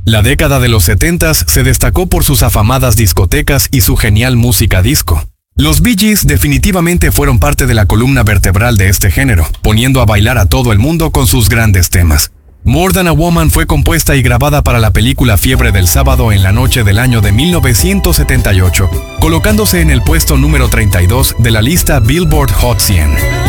La década de los 70s se destacó por sus afamadas discotecas y su genial música disco. Los Bee Gees definitivamente fueron parte de la columna vertebral de este género, poniendo a bailar a todo el mundo con sus grandes temas. More Than a Woman fue compuesta y grabada para la película Fiebre del Sábado en la noche del año de 1978, colocándose en el puesto número 32 de la lista Billboard Hot 100.